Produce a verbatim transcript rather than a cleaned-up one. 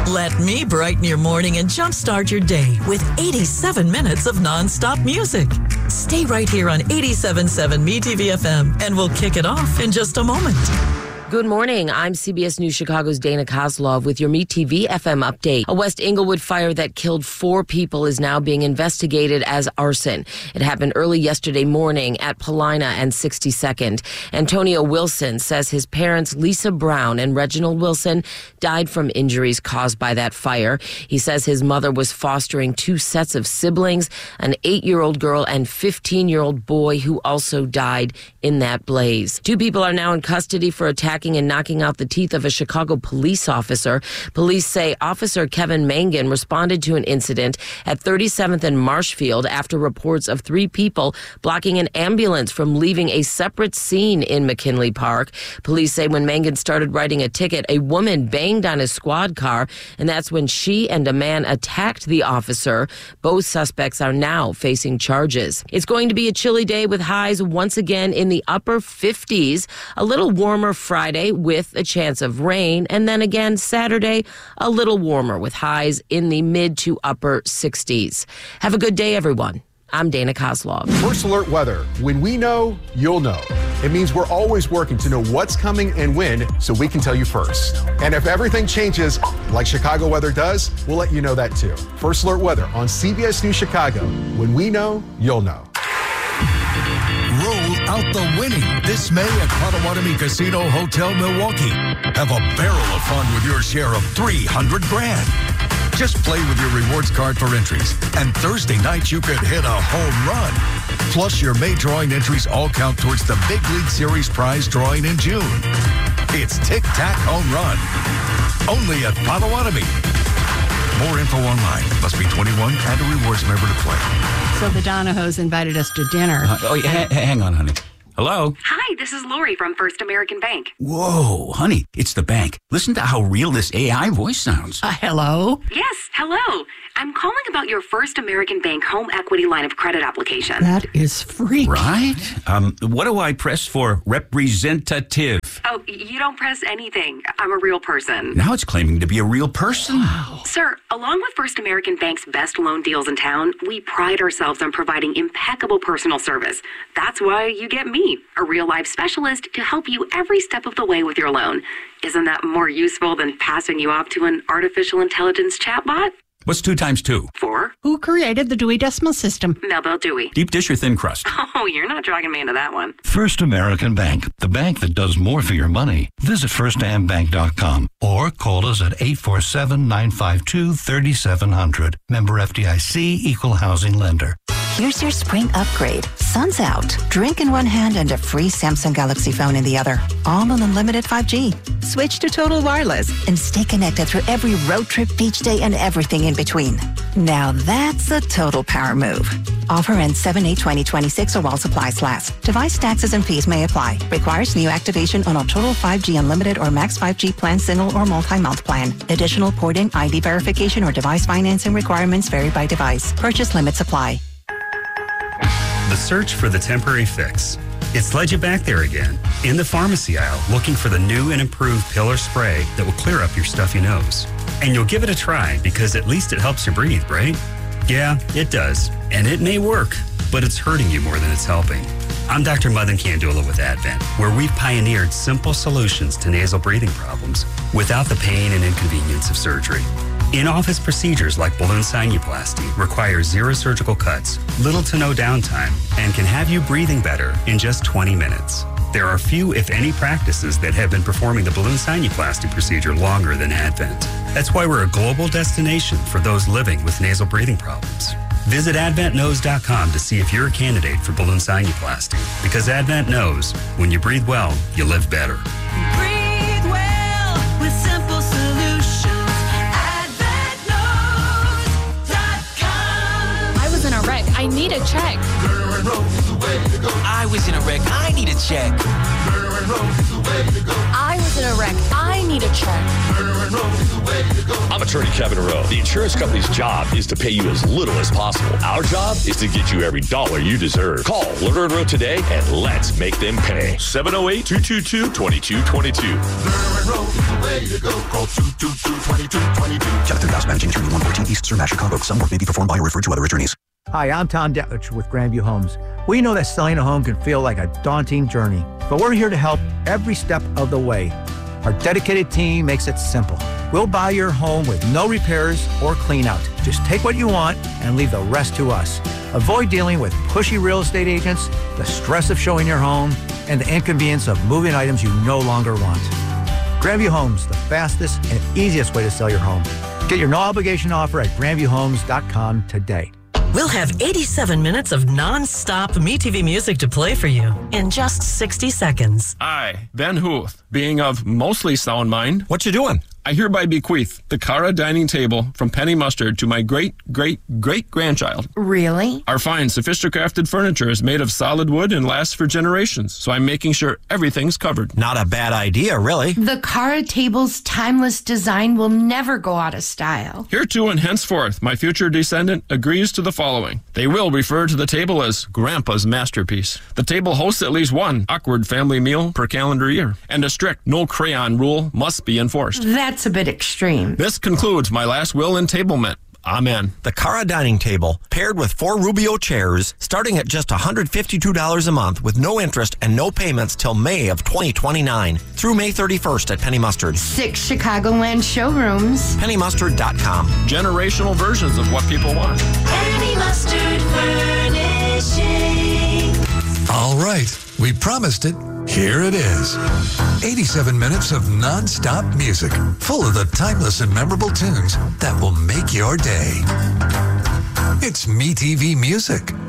Let me brighten your morning and jumpstart your day with eighty-seven minutes of nonstop music. Stay right here on eighty-seven point seven Me T V F M, and we'll kick it off in just a moment. Good morning. I'm C B S News Chicago's Dana Kozlov with your Me T V F M update. A West Englewood fire that killed four people is now being investigated as arson. It happened early yesterday morning at Paulina and sixty-second. Antonio Wilson says his parents, Lisa Brown and Reginald Wilson, died from injuries caused by that fire. He says his mother was fostering two sets of siblings, an eight-year-old girl and fifteen-year-old boy who also died in that blaze. Two people are now in custody for attacking and knocking out the teeth of a Chicago police officer. Police say Officer Kevin Mangan responded to an incident at thirty-seventh and Marshfield after reports of three people blocking an ambulance from leaving a separate scene in McKinley Park. Police say when Mangan started writing a ticket, a woman banged on his squad car, and that's when she and a man attacked the officer. Both suspects are now facing charges. It's going to be a chilly day with highs once again in the upper fifties. A little warmer Friday with a chance of rain, and then again Saturday, a little warmer with highs in the mid to upper sixties. Have a good day, everyone. I'm Dana Kozlov. First Alert Weather. When we know, you'll know. It means we're always working to know what's coming and when, so we can tell you first. And if everything changes, like Chicago weather does, we'll let you know that too. First Alert Weather on C B S News Chicago. When we know, you'll know. Roll out the winning this May at Potawatomi Casino Hotel Milwaukee. Have a barrel of fun with your share of three hundred grand. Just play with your rewards card for entries, and Thursday night you could hit a home run. Plus, your May drawing entries all count towards the Big League Series prize drawing in June. It's Tic Tac Home Run. Only at Potawatomi. More info online. Must be twenty-one and a rewards member to play. So the Donahos invited us to dinner. Uh, oh, yeah, ha- hang on, honey. Hello? Hi, this is Lori from First American Bank. Whoa, honey, it's the bank. Listen to how real this A I voice sounds. Uh, hello? Yes, hello. I'm calling about your First American Bank home equity line of credit application. That is freaky. Right? Um, what do I press for representative? Oh, you don't press anything. I'm a real person. Now it's claiming to be a real person. Wow. Sir, along with First American Bank's best loan deals in town, we pride ourselves on providing impeccable personal service. That's why you get me, a real life specialist, to help you every step of the way with your loan. Isn't that more useful than passing you off to an artificial intelligence chatbot? What's two times two? Four. Who created the Dewey Decimal System? Melville Dewey. Deep dish or thin crust? Oh, you're not dragging me into that one. First American Bank, the bank that does more for your money. Visit first am bank dot com or call us at eight four seven, nine five two, three seven zero zero. Member F D I C, Equal Housing Lender. Here's your spring upgrade. Sun's out. Drink in one hand and a free Samsung Galaxy phone in the other. All on unlimited five G. Switch to Total Wireless and stay connected through every road trip, beach day, and everything in between. Now that's a total power move. Offer ends seven eight twenty twenty-six or while supplies last. Device taxes and fees may apply. Requires new activation on a Total five G Unlimited or Max five G plan, single or multi-month plan. Additional port-in I D verification or device financing requirements vary by device. Purchase limits apply. The search for the temporary fix. It's led you back there again, in the pharmacy aisle, looking for the new and improved Pillar Spray that will clear up your stuffy nose. And you'll give it a try because at least it helps you breathe, right? Yeah, it does. And it may work, but it's hurting you more than it's helping. I'm Doctor Madan Kandula with Advent, where we've pioneered simple solutions to nasal breathing problems without the pain and inconvenience of surgery. In-office procedures like balloon sinuplasty require zero surgical cuts, little to no downtime, and can have you breathing better in just twenty minutes. There are few, if any, practices that have been performing the balloon sinuplasty procedure longer than Advent. That's why we're a global destination for those living with nasal breathing problems. Visit advent knows dot com to see if you're a candidate for balloon sinuplasty. Because Advent knows, when you breathe well, you live better. Breathe well with simple solutions. advent knows dot com. I was in a wreck. I need a check. I was in a wreck. I need a check. I was in a wreck. I need a check. I'm attorney Kevin Rowe. The insurance company's job is to pay you as little as possible. Our job is to get you every dollar you deserve. Call Lerner and Rowe today and let's make them pay. seven oh eight, two two two, two two two two. way to go. Call two two two, two two two two. Jonathan Goss, managing attorney, one fourteen East Sir Matt, Chicago. Some work may be performed by or referred to other attorneys. Hi, I'm Tom Detlich with Grandview Homes. We know that selling a home can feel like a daunting journey, but we're here to help every step of the way. Our dedicated team makes it simple. We'll buy your home with no repairs or clean out. Just take what you want and leave the rest to us. Avoid dealing with pushy real estate agents, the stress of showing your home, and the inconvenience of moving items you no longer want. Grandview Homes, the fastest and easiest way to sell your home. Get your no-obligation offer at grandview homes dot com today. We'll have eighty-seven minutes of non-stop MeTV music to play for you in just sixty seconds. I, Ben Huth, being of mostly sound mind. What you doing? I hereby bequeath the Cara dining table from Penny Mustard to my great, great, great grandchild. Really? Our fine, sophisticated furniture is made of solid wood and lasts for generations, so I'm making sure everything's covered. Not a bad idea, really. The Cara table's timeless design will never go out of style. Hereto and henceforth, my future descendant agrees to the following. They will refer to the table as Grandpa's masterpiece. The table hosts at least one awkward family meal per calendar year, and a strict no crayon rule must be enforced. That's a bit extreme. This concludes my last will entablement. Amen. The Cara dining table, paired with four Rubio chairs, starting at just one hundred fifty-two dollars a month with no interest and no payments till May of twenty twenty-nine through May thirty-first at Penny Mustard. Six Chicagoland showrooms. penny mustard dot com. Generational versions of what people want. Penny Mustard Furnishing. All right, we promised it. Here it is. eighty-seven minutes of non-stop music, full of the timeless and memorable tunes that will make your day. It's MeTV Music.